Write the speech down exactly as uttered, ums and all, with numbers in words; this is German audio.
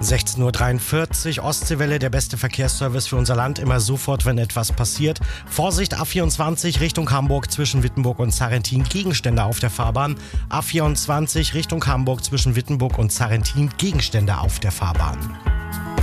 sechzehn Uhr dreiundvierzig, Ostseewelle, der beste Verkehrsservice für unser Land, immer sofort, wenn etwas passiert. Vorsicht, A vierundzwanzig Richtung Hamburg zwischen Wittenburg und Sarrentin, Gegenstände auf der Fahrbahn. A vierundzwanzig Richtung Hamburg zwischen Wittenburg und Sarrentin, Gegenstände auf der Fahrbahn.